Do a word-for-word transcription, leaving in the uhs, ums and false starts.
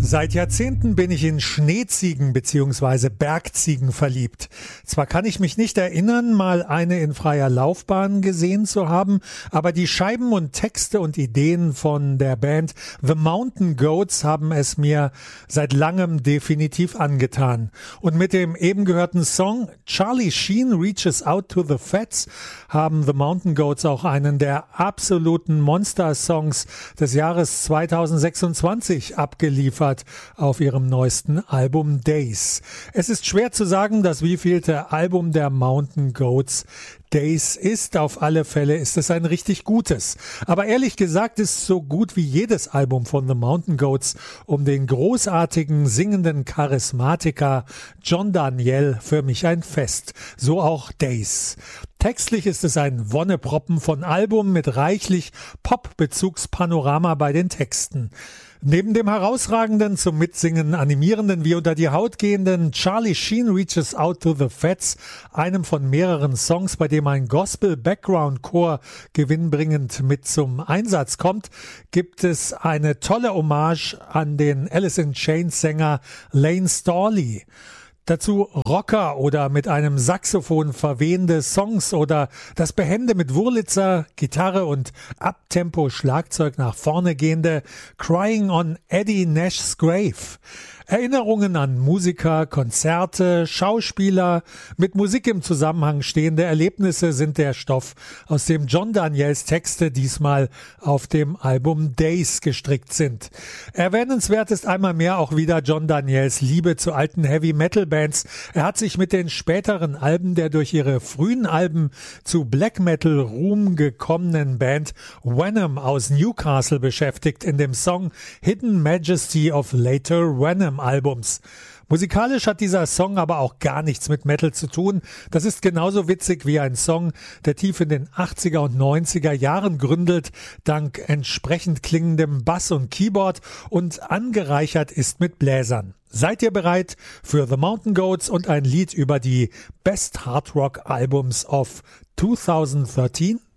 Seit Jahrzehnten bin ich in Schneeziegen bzw. Bergziegen verliebt. Zwar kann ich mich nicht erinnern, mal eine in freier Laufbahn gesehen zu haben, aber die Scheiben und Texte und Ideen von der Band The Mountain Goats haben es mir seit langem definitiv angetan. Und mit dem eben gehörten Song Charlie Sheen Reaches Out to the Fats haben The Mountain Goats auch einen der absoluten Monster-Songs des Jahres zweitausendsechsundzwanzig abgeliefert auf ihrem neuesten Album Days. Es ist schwer zu sagen, das wievielte Album der Mountain Goats Days ist. Auf alle Fälle ist es ein richtig gutes. Aber ehrlich gesagt ist so gut wie jedes Album von The Mountain Goats um den großartigen singenden Charismatiker John Daniel für mich ein Fest. So auch Days. Textlich ist es ein Wonneproppen von Album mit reichlich Pop-Bezugspanorama bei den Texten. Neben dem herausragenden, zum Mitsingen animierenden wie unter die Haut gehenden Charlie Sheen Reaches Out to the Fats, einem von mehreren Songs, bei dem ein Gospel-Background-Chor gewinnbringend mit zum Einsatz kommt, gibt es eine tolle Hommage an den Alice in Chains Sänger Lane Storley. Dazu Rocker oder mit einem Saxophon verwehende Songs oder das behende mit Wurlitzer, Gitarre und Abtempo Schlagzeug nach vorne gehende Crying on Eddie Nash's Grave. Erinnerungen an Musiker, Konzerte, Schauspieler, mit Musik im Zusammenhang stehende Erlebnisse sind der Stoff, aus dem John Daniels Texte diesmal auf dem Album Days gestrickt sind. Erwähnenswert ist einmal mehr auch wieder John Daniels Liebe zu alten Heavy-Metal-Bands. Er hat sich mit den späteren Alben der durch ihre frühen Alben zu Black-Metal-Ruhm gekommenen Band Venom aus Newcastle beschäftigt in dem Song Hidden Majesty of Later Venom Albums. Musikalisch hat dieser Song aber auch gar nichts mit Metal zu tun. Das ist genauso witzig wie ein Song, der tief in den achtziger und neunziger Jahren gründelt, dank entsprechend klingendem Bass und Keyboard und angereichert ist mit Bläsern. Seid ihr bereit für The Mountain Goats und ein Lied über die Best Hard Rock Albums of zwanzig dreizehn?